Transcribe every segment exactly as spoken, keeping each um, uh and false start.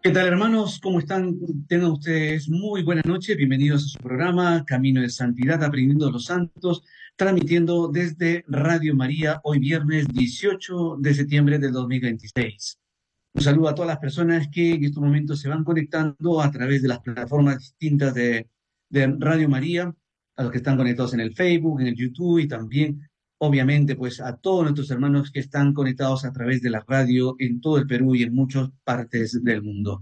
¿Qué tal, hermanos? ¿Cómo están? Tengan ustedes muy buena noche. Bienvenidos a su programa Camino de Santidad, Aprendiendo de los Santos, transmitiendo desde Radio María, hoy viernes dieciocho de septiembre del dos mil veintiséis. Un saludo a todas las personas que en estos momentos se van conectando a través de las plataformas distintas de, de Radio María, a los que están conectados en el Facebook, en el YouTube y también, obviamente, pues a todos nuestros hermanos que están conectados a través de la radio en todo el Perú y en muchas partes del mundo.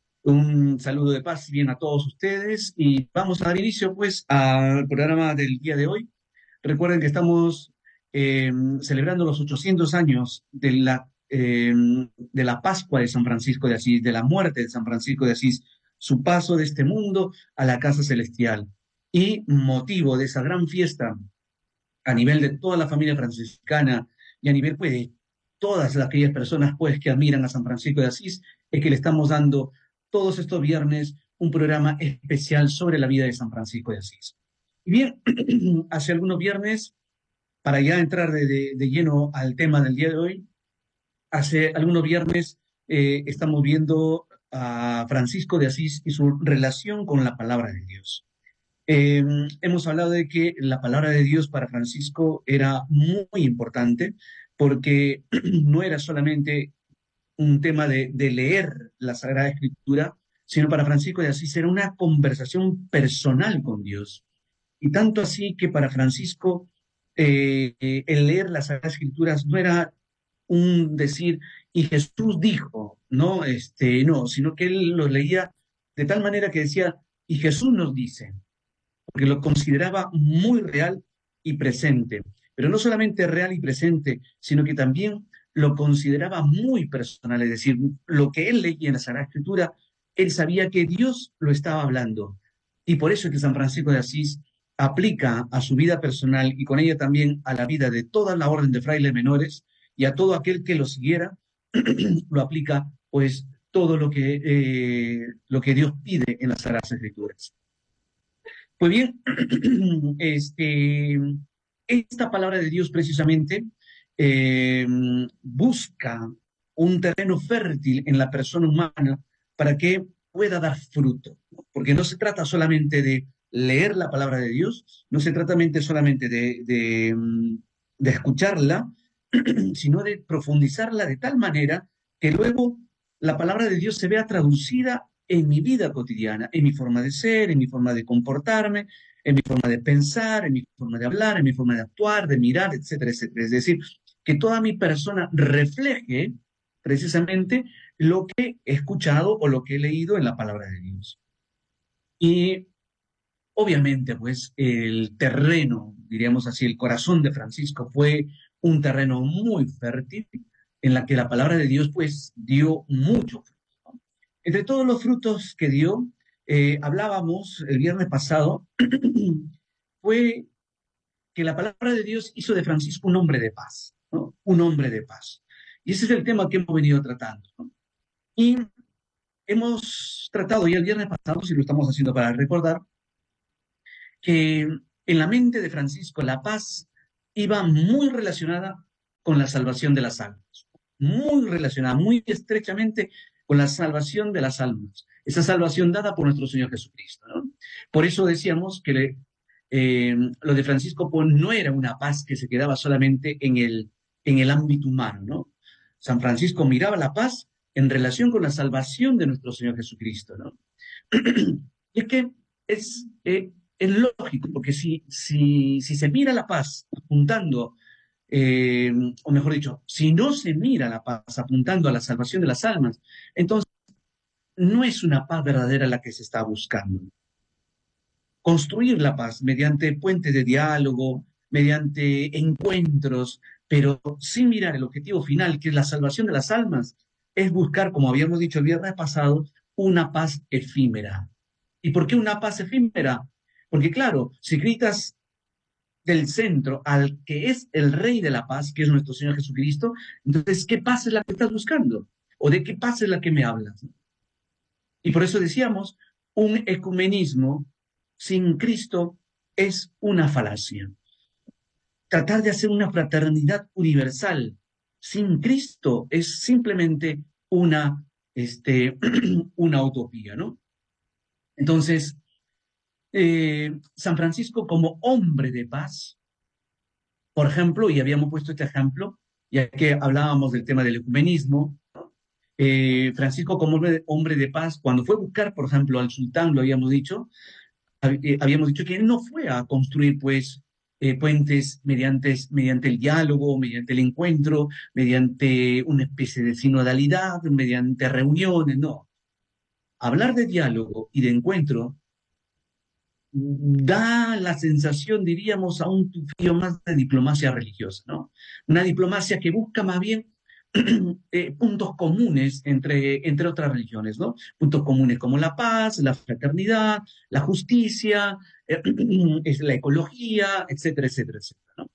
Un saludo de paz bien a todos ustedes y vamos a dar inicio pues al programa del día de hoy. Recuerden que estamos eh, celebrando los ochocientos años de la, eh, de la Pascua de San Francisco de Asís, de la muerte de San Francisco de Asís, su paso de este mundo a la casa celestial. Y motivo de esa gran fiesta a nivel de toda la familia franciscana y a nivel pues de todas aquellas personas pues que admiran a San Francisco de Asís, es que le estamos dando todos estos viernes un programa especial sobre la vida de San Francisco de Asís. Y bien, hace algunos viernes, para ya entrar de, de, de lleno al tema del día de hoy, hace algunos viernes eh, estamos viendo a Francisco de Asís y su relación con la palabra de Dios. Eh, hemos hablado de que la palabra de Dios para Francisco era muy importante porque no era solamente un tema de, de leer la Sagrada Escritura, sino para Francisco de Asís era una conversación personal con Dios. Y tanto así que para Francisco eh, eh, el leer las Sagradas Escrituras no era un decir, y Jesús dijo, no, este, no, sino que él lo leía de tal manera que decía, y Jesús nos dice, porque lo consideraba muy real y presente. Pero no solamente real y presente, sino que también lo consideraba muy personal, es decir, lo que él leía en la Sagrada Escritura, él sabía que Dios lo estaba hablando. Y por eso es que San Francisco de Asís aplica a su vida personal y con ella también a la vida de toda la orden de frailes menores y a todo aquel que lo siguiera, lo aplica pues todo lo que, eh, lo que Dios pide en las Sagradas Escrituras. Pues bien, este, esta palabra de Dios precisamente eh, busca un terreno fértil en la persona humana para que pueda dar fruto, ¿no? Porque no se trata solamente de leer la palabra de Dios, no se trata solamente de, de, de escucharla, sino de profundizarla de tal manera que luego la palabra de Dios se vea traducida en mi vida cotidiana, en mi forma de ser, en mi forma de comportarme, en mi forma de pensar, en mi forma de hablar, en mi forma de actuar, de mirar, etcétera, etcétera. Es decir, que toda mi persona refleje precisamente lo que he escuchado o lo que he leído en la palabra de Dios. Y obviamente, pues, el terreno, diríamos así, el corazón de Francisco fue un terreno muy fértil en la que la palabra de Dios, pues, dio mucho fruto, ¿no? Entre todos los frutos que dio, eh, hablábamos el viernes pasado, fue que la palabra de Dios hizo de Francisco un hombre de paz, ¿no? Un hombre de paz. Y ese es el tema que hemos venido tratando, ¿no? Y hemos tratado ya el viernes pasado, si lo estamos haciendo para recordar, que en la mente de Francisco la paz iba muy relacionada con la salvación de las almas, muy relacionada, muy estrechamente con la salvación de las almas, esa salvación dada por nuestro Señor Jesucristo, ¿no? Por eso decíamos que le, eh, lo de Francisco pues, no era una paz que se quedaba solamente en el, en el ámbito humano, ¿no? San Francisco miraba la paz en relación con la salvación de nuestro Señor Jesucristo, ¿no? Y es que es, eh, es lógico, porque si, si, si se mira la paz apuntando, eh, o mejor dicho, si no se mira la paz apuntando a la salvación de las almas, entonces no es una paz verdadera la que se está buscando. Construir la paz mediante puentes de diálogo, mediante encuentros, pero sin mirar el objetivo final, que es la salvación de las almas, es buscar, como habíamos dicho el viernes pasado, una paz efímera. ¿Y por qué una paz efímera? Porque claro, si gritas del centro al que es el rey de la paz, que es nuestro Señor Jesucristo, entonces, ¿qué paz es la que estás buscando? ¿O de qué paz es la que me hablas? Y por eso decíamos, un ecumenismo sin Cristo es una falacia. Tratar de hacer una fraternidad universal sin Cristo es simplemente una este, una utopía, ¿no? Entonces, eh, San Francisco como hombre de paz, por ejemplo, y habíamos puesto este ejemplo, ya que hablábamos del tema del ecumenismo, eh, Francisco como hombre de, hombre de paz, cuando fue a buscar, por ejemplo, al sultán, lo habíamos dicho, eh, habíamos dicho que él no fue a construir, pues, eh, puentes mediante, mediante el diálogo, mediante el encuentro, mediante una especie de sinodalidad, mediante reuniones, no. Hablar de diálogo y de encuentro da la sensación, diríamos, a un tufillo más de diplomacia religiosa, ¿no? Una diplomacia que busca más bien eh, puntos comunes entre, entre otras religiones, ¿no? Puntos comunes como la paz, la fraternidad, la justicia, eh, es la ecología, etcétera, etcétera, etcétera, ¿no?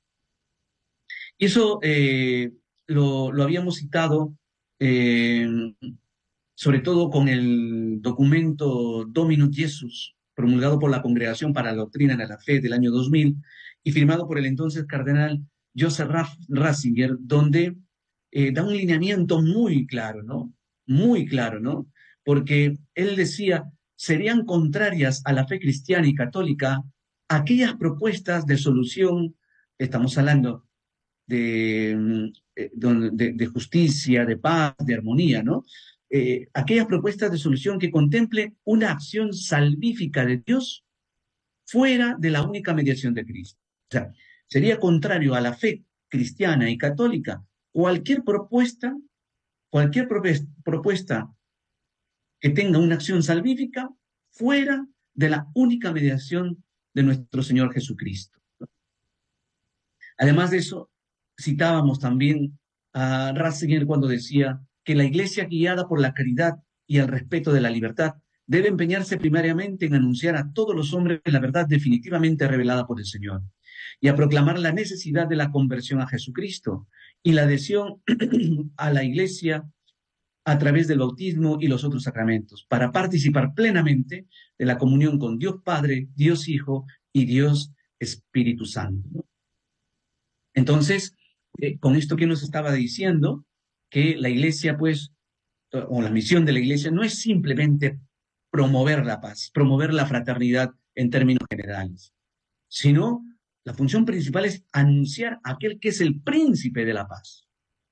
Y eso eh, lo, lo habíamos citado eh, sobre todo con el documento Dominus Jesus, promulgado por la Congregación para la Doctrina de la Fe del año dos mil y firmado por el entonces cardenal Joseph Ratzinger, donde eh, da un lineamiento muy claro, ¿no? Muy claro, ¿no? Porque él decía, serían contrarias a la fe cristiana y católica aquellas propuestas de solución, estamos hablando de, mm, eh, de, de justicia, de paz, de armonía, ¿no? Eh, aquellas propuestas de solución que contemplen una acción salvífica de Dios fuera de la única mediación de Cristo. O sea, sería contrario a la fe cristiana y católica cualquier propuesta, cualquier propuesta que tenga una acción salvífica fuera de la única mediación de nuestro Señor Jesucristo. Además de eso, citábamos también a Ratzinger cuando decía que la Iglesia, guiada por la caridad y el respeto de la libertad, debe empeñarse primariamente en anunciar a todos los hombres la verdad definitivamente revelada por el Señor y a proclamar la necesidad de la conversión a Jesucristo y la adhesión a la Iglesia a través del bautismo y los otros sacramentos, para participar plenamente de la comunión con Dios Padre, Dios Hijo y Dios Espíritu Santo, ¿no? Entonces, eh, con esto que nos estaba diciendo, que la iglesia, pues, o la misión de la iglesia no es simplemente promover la paz, promover la fraternidad en términos generales, sino la función principal es anunciar a aquel que es el príncipe de la paz,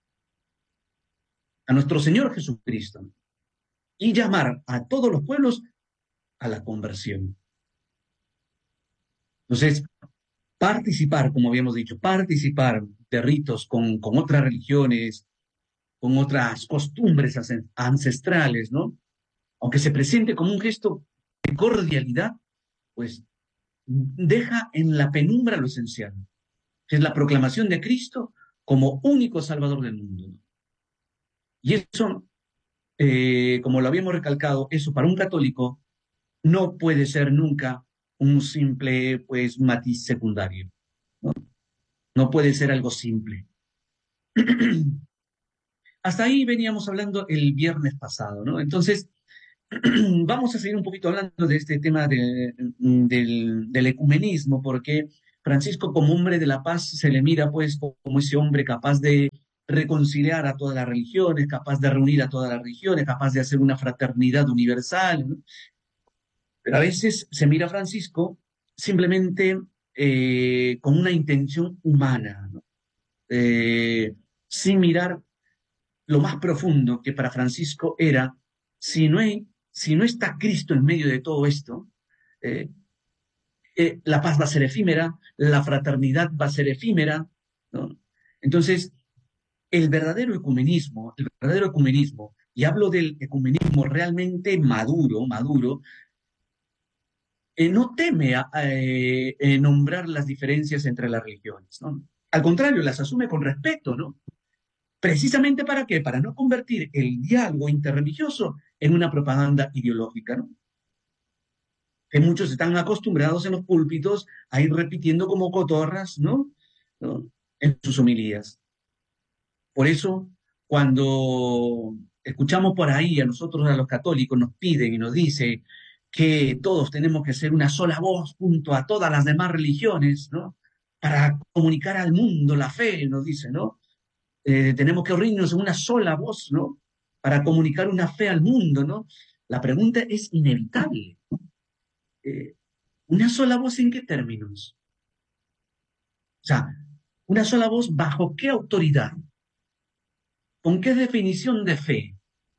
a nuestro Señor Jesucristo, y llamar a todos los pueblos a la conversión. Entonces, participar, como habíamos dicho, participar de ritos con, con otras religiones, con otras costumbres ancestrales, ¿no? Aunque se presente como un gesto de cordialidad, pues deja en la penumbra lo esencial, que es la proclamación de Cristo como único Salvador del mundo, ¿no? Y eso, eh, como lo habíamos recalcado, eso para un católico no puede ser nunca un simple, pues, matiz secundario, ¿no? No puede ser algo simple. Hasta ahí veníamos hablando el viernes pasado, ¿no? Entonces, vamos a seguir un poquito hablando de este tema de, del, del ecumenismo, porque Francisco como hombre de la paz se le mira pues como ese hombre capaz de reconciliar a todas las religiones, capaz de reunir a todas las religiones, capaz de hacer una fraternidad universal, ¿no? Pero a veces se mira a Francisco simplemente eh, con una intención humana, ¿no? Eh, sin mirar lo más profundo que para Francisco era, si no, hay, si no está Cristo en medio de todo esto, eh, eh, la paz va a ser efímera, la fraternidad va a ser efímera, ¿no? Entonces, el verdadero ecumenismo, el verdadero ecumenismo, y hablo del ecumenismo realmente maduro, maduro, eh, no teme a, a, eh, nombrar las diferencias entre las religiones, ¿no? Al contrario, las asume con respeto, ¿no? ¿Precisamente para qué? Para no convertir el diálogo interreligioso en una propaganda ideológica, ¿no? Que muchos están acostumbrados en los púlpitos a ir repitiendo como cotorras, ¿no? ¿No? En sus homilías. Por eso, cuando escuchamos por ahí a nosotros, a los católicos, nos piden y nos dice que todos tenemos que ser una sola voz junto a todas las demás religiones, ¿no? Para comunicar al mundo la fe, nos dice, ¿no? Eh, tenemos que unirnos en una sola voz, ¿no? para comunicar una fe al mundo, ¿no? La pregunta es inevitable. Eh, ¿Una sola voz en qué términos? O sea, una sola voz bajo qué autoridad, con qué definición de fe.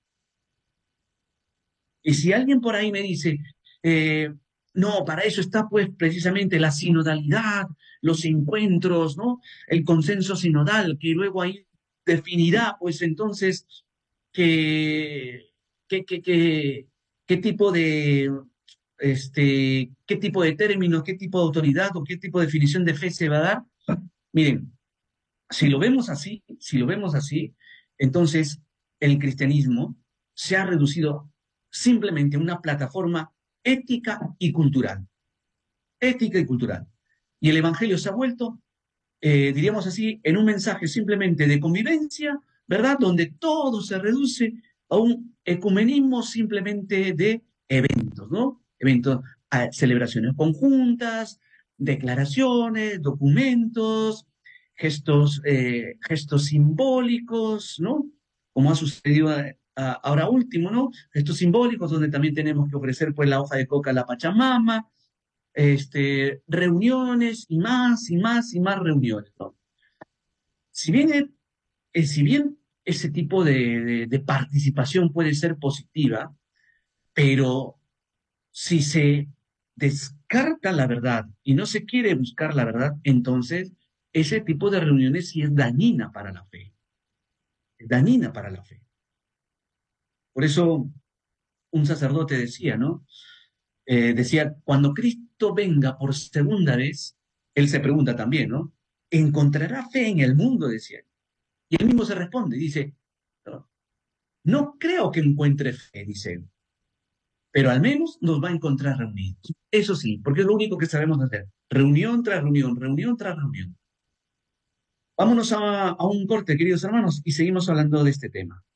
Y si alguien por ahí me dice, eh, no, para eso está pues precisamente la sinodalidad, los encuentros, ¿no? El consenso sinodal, que luego ahí definirá pues entonces qué, qué, qué, qué, qué tipo de, este, qué tipo de términos, qué tipo de autoridad o qué tipo de definición de fe se va a dar. Miren, si lo vemos así, si lo vemos así, entonces el cristianismo se ha reducido simplemente a una plataforma ética y cultural, ética y cultural. Y el Evangelio se ha vuelto, eh, diríamos así, en un mensaje simplemente de convivencia, ¿verdad? Donde todo se reduce a un ecumenismo simplemente de eventos, ¿no? Eventos, a celebraciones conjuntas, declaraciones, documentos, gestos, eh, gestos simbólicos, ¿no? Como ha sucedido a- a- ahora último, ¿no? Gestos simbólicos donde también tenemos que ofrecer pues la hoja de coca a la Pachamama, este, reuniones y más y más y más reuniones, ¿no? Si bien, eh, si bien ese tipo de, de, de participación puede ser positiva, pero si se descarta la verdad y no se quiere buscar la verdad, entonces ese tipo de reuniones sí es dañina para la fe, es dañina para la fe. Por eso un sacerdote decía, ¿no? Eh, decía, cuando Cristo venga por segunda vez, él se pregunta también, ¿no? ¿Encontrará fe en el mundo? Decía. Y él mismo se responde, dice, no, no creo que encuentre fe, dice él, pero al menos nos va a encontrar reunidos. Eso sí, porque es lo único que sabemos hacer. Reunión tras reunión, reunión tras reunión. Vámonos a, a un corte, queridos hermanos, y seguimos hablando de este tema.